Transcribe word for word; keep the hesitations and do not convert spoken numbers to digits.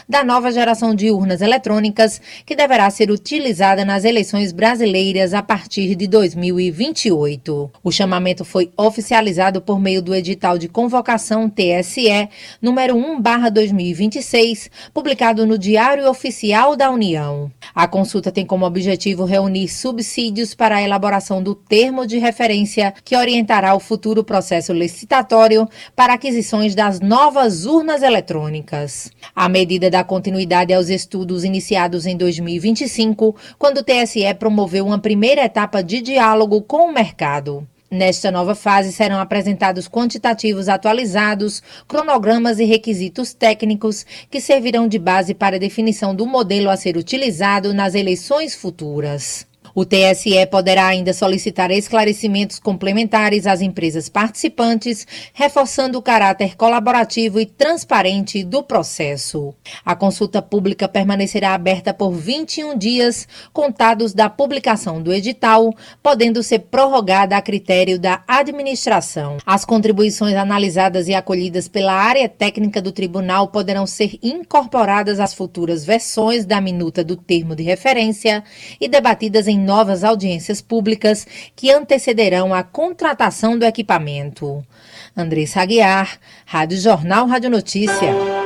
da nova geração de urnas eletrônicas que deverá ser utilizada nas eleições brasileiras a partir de dois mil e vinte e oito. O chamamento foi oficializado por meio do edital de convocação T S E número um barra dois mil e vinte e seis, publicado no Diário Oficial da União. A consulta tem como objetivo reunir subsídios para a elaboração do termo de referência que orientará o futuro processo licitatório para aquisições das novas urnas eletrônicas. A medida dá continuidade aos estudos iniciados em dois mil e vinte e cinco, quando o T S E promoveu uma primeira etapa de diálogo com o mercado. Nesta nova fase serão apresentados quantitativos atualizados, cronogramas e requisitos técnicos que servirão de base para a definição do modelo a ser utilizado nas eleições futuras. O T S E poderá ainda solicitar esclarecimentos complementares às empresas participantes, reforçando o caráter colaborativo e transparente do processo. A consulta pública permanecerá aberta por vinte e um dias, contados da publicação do edital, podendo ser prorrogada a critério da administração. As contribuições analisadas e acolhidas pela área técnica do tribunal poderão ser incorporadas às futuras versões da minuta do termo de referência e debatidas em novas audiências públicas que antecederão a contratação do equipamento. Andressa Aguiar, Rádio Jornal Rádio Notícia.